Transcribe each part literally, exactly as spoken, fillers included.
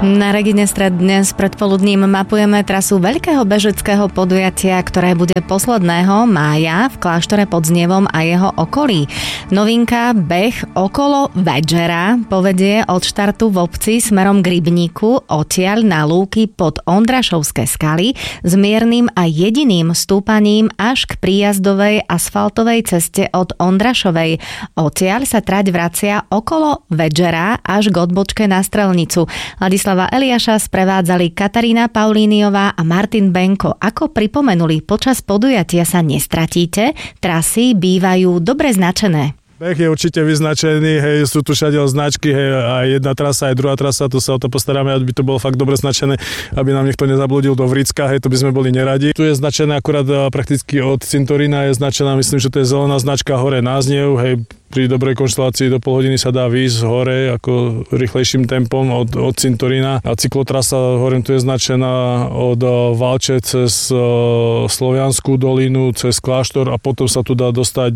Na Regine Stred dnes predpoludním mapujeme trasu veľkého bežeckého podujatia, ktoré bude posledného mája v kláštore pod Znievom a jeho okolí. Novinka beh okolo Vedžera povedie od štartu v obci smerom k Rybníku odtiaľ na lúky pod Ondrašovské skaly s miernym a jediným stúpaním až k príjazdovej asfaltovej ceste od Ondrašovej. Odtiaľ sa trať vracia okolo Vedžera až k odbočke na Strelnicu. Ladislav Eliáša sprevádzali Katarína Paulíniová a Martin Benko. Ako pripomenuli, počas podujatia sa nestratíte, trasy bývajú dobre značené. Beh je určite vyznačený, hej, sú tu všade značky, hej, aj jedna trasa, aj druhá trasa, tu sa o to postaráme, aby to bolo fakt dobre značené, aby nám niekto nezabludil do Vricka, hej, to by sme boli neradi. Tu je značené akurát prakticky od Cintorína je značená, myslím, že to je zelená značka hore Názniev, hej, pri dobrej konštelácii do pol hodiny sa dá výjsť hore ako rýchlejším tempom od, od Cintorína. A cyklotrasa hore tu je značená od Valče cez Slovianskú dolinu, cez kláštor a potom sa tu dá dostať,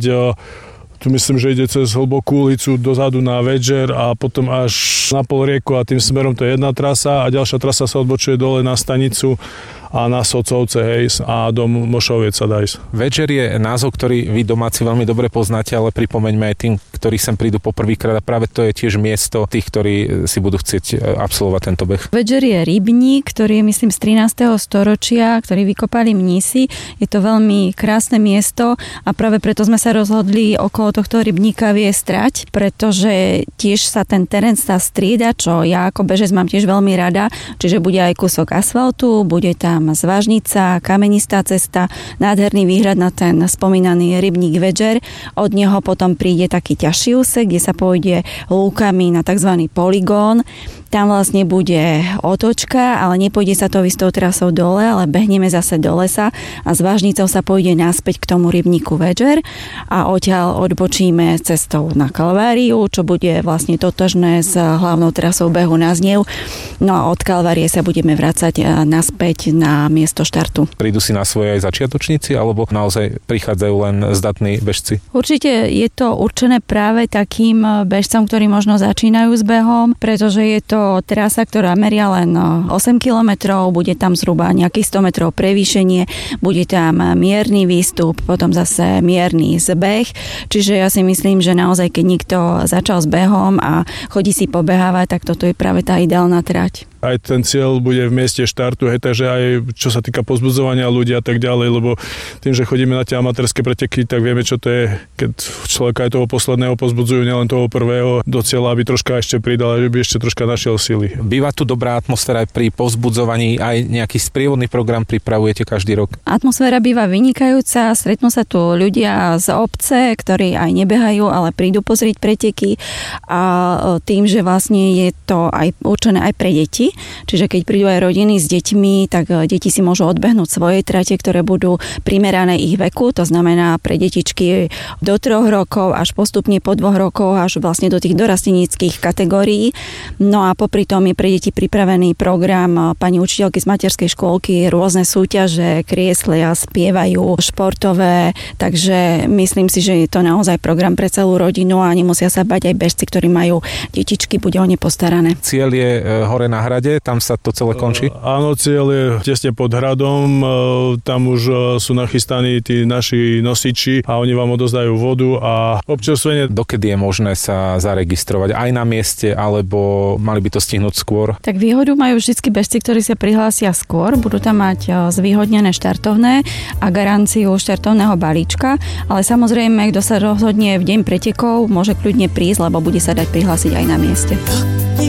tu myslím, že ide cez Hlbokú ulicu dozadu na Vedžer a potom až na Polrieku a tým smerom to je jedna trasa a ďalšia trasa sa odbočuje dole na stanicu a na Socovce, hej, a do Mošoviec sa dá ísť. Vedžer je názov, ktorý vy domáci veľmi dobre poznáte, ale pripomeňme aj tým, ktorí sem prídu poprvýkrát a práve to je tiež miesto tých, ktorí si budú chcieť absolvovať tento beh. Vedžer je rybník, ktorý je myslím z trinásteho storočia, ktorý vykopali mnísi. Je to veľmi krásne miesto a práve preto sme sa rozhodli okolo tohto rybníka viesť trať, pretože tiež sa ten terén sa strieda, čo ja ako bežec mám tiež veľmi rada, čiže bude aj kúsok asfaltu, bude tam zvážnica, kamenistá cesta, nádherný výhľad na ten spomínaný rybník Vedžer. Od neho potom príde taký ťažší úsek, kde sa pôjde lúkami na tzv. Poligón. Tam vlastne bude otočka, ale nepôjde sa to istou trasou dole, ale behneme zase do lesa a s vážnicou sa pôjde naspäť k tomu rybníku Vedžer a odtiaľ odbočíme cestou na Kalváriu, čo bude vlastne totožné s hlavnou trasou behu na Zniev. No a od Kalvárie sa budeme vracať naspäť na miesto štartu. Prídu si na svoje aj začiatočníci, alebo naozaj prichádzajú len zdatní bežci? Určite je to určené práve takým bežcom, ktorí možno začínajú s behom, pretože je to trasa, ktorá meria len osem kilometrov, bude tam zhruba nejakých sto metrov prevýšenie, bude tam mierny výstup, potom zase mierny zbeh, čiže ja si myslím, že naozaj keď niekto začal s behom a chodí si pobehávať, tak toto je práve tá ideálna trať. Aj ten cieľ bude v mieste štartu, hej, takže aj čo sa týka pozbudzovania ľudí a tak ďalej, lebo tým, že chodíme na tie amatérske preteky, tak vieme, čo to je, keď človeka aj toho posledného pozbudzujú, nielen toho prvého do cieľa, aby troška ešte pridal, aby ešte troška našiel sily. Býva tu dobrá atmosféra aj pri povzbudzovaní, aj nejaký sprievodný program pripravujete každý rok? Atmosféra býva vynikajúca, stretnú sa tu ľudia z obce, ktorí aj nebehajú, ale prídu pozrieť preteky a tým, že vlastne je to aj určené aj pre deti. Čiže keď prídu aj rodiny s deťmi, tak deti si môžu odbehnúť svoje trate, ktoré budú primerané ich veku. To znamená pre detičky do troch rokov až postupne po dvoch rokov až vlastne do tých dorastenických kategórií. No a popri tom je pre deti pripravený program pani učiteľky z materskej škôlky, rôzne súťaže, krieslia, spievajú, športové. Takže myslím si, že je to naozaj program pre celú rodinu a nemusia sa bať aj bežci, ktorí majú detičky, bude o ne postarané. Cieľ je hore na hrade, tam sa to celé končí? Áno, cieľ je tesne pod hradom, tam už sú nachystaní tí naši nosiči a oni vám odozdajú vodu a občerstvenie. Dokedy je možné sa zaregistrovať aj na mieste, alebo mali by to stihnúť skôr? Tak výhodu majú vždy bežci, ktorí sa prihlásia skôr, budú tam mať zvýhodnené štartovné a garanciu štartovného balíčka, ale samozrejme, kto sa rozhodne v deň pretekov, môže kľudne prísť, lebo bude sa dať prihlásiť aj na mieste.